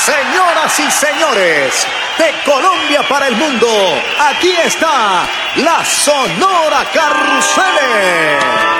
Señoras y señores, de Colombia para el mundo, aquí está la Sonora Carruseles.